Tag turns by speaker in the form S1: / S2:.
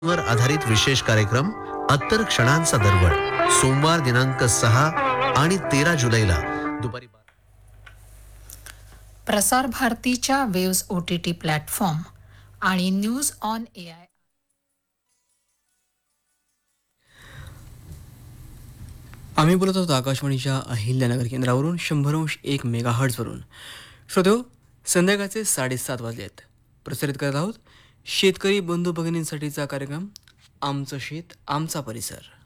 S1: वर आधारित विशेष कार्यक्रम अत्तर क्षणांचा दरवळ सोमवार दिनांक 6 आणि 13 जुलैला दुपारी
S2: प्रसार भारतीच्या वेव्स OTT प्लॅटफॉर्म आणि न्यूज ऑन AI.
S3: आम्ही बोलत होतो आकाशवाणीच्या अहिल्यानगर केंद्रावरून 100.1 मेगाहर्ट्झवरून. श्रोतो, संध्याकाळचे 7:30 वाजलेत. प्रसारित करत आहोत शेतकरी बंधू भगिनींसाठीचा कार्यक्रम आमचं शेत आमचा परिसर.